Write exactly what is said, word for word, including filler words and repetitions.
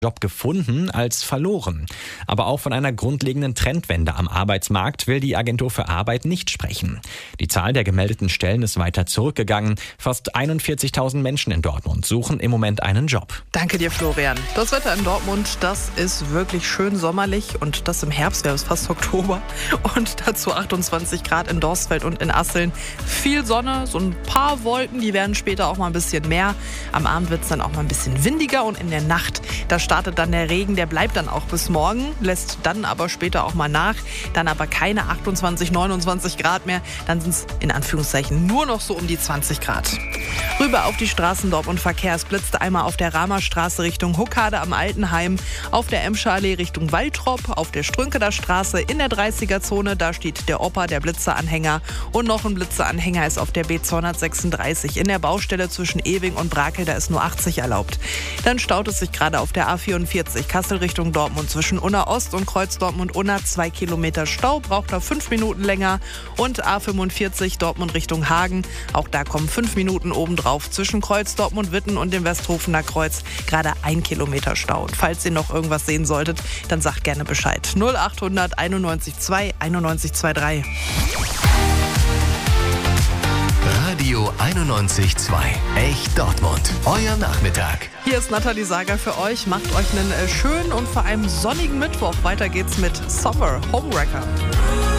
Job gefunden als verloren. Aber auch von einer grundlegenden Trendwende am Arbeitsmarkt will die Agentur für Arbeit nicht sprechen. Die Zahl der gemeldeten Stellen ist weiter zurückgegangen. Fast einundvierzigtausend Menschen in Dortmund suchen im Moment einen Job. Danke dir, Florian. Das Wetter in Dortmund, das ist wirklich schön sommerlich und das im Herbst, wäre es fast Oktober. Und dazu achtundzwanzig Grad in Dorstfeld und in Asseln. Viel Sonne, so ein paar Wolken, die werden später auch mal ein bisschen mehr. Am Abend wird es dann auch mal ein bisschen windiger und in der Nacht, da startet dann der Regen, der bleibt dann auch bis morgen, lässt dann aber später auch mal nach. Dann aber keine achtundzwanzig, neunundzwanzig Grad mehr, dann sind es in Anführungszeichen nur noch so um die zwanzig Grad. Rüber auf die Straßen Dortmund Verkehr. Es blitzte einmal auf der Ramerstraße Richtung Huckade am Altenheim, auf der Emscher Allee Richtung Waltrop, auf der Strünkener Straße in der dreißiger-Zone, da steht der Opa, der Blitzeranhänger, und noch ein Blitzeranhänger ist auf der B zweihundertsechsunddreißig. In der Baustelle zwischen Ewing und Brakel, da ist nur achtzig erlaubt. Dann staut es sich gerade auf der A vierundvierzig Kassel Richtung Dortmund zwischen Unna Ost und Kreuz Dortmund-Unna, zwei Kilometer Stau, braucht da fünf Minuten länger. Und A fünfundvierzig Dortmund Richtung Hagen, auch da kommen fünf Minuten obendrauf zwischen Kreuz Dortmund-Witten und dem Westhofener Kreuz, gerade ein Kilometer Stau. Und falls ihr noch irgendwas sehen solltet, dann sagt gerne Bescheid. null achthundert einundneunzig zwei einundneunzig drei. Radio einundneunzig Komma zwei. Echt Dortmund. Euer Nachmittag. Hier ist Nathalie Sager für euch. Macht euch einen schönen und vor allem sonnigen Mittwoch. Weiter geht's mit Summer Homewrecker.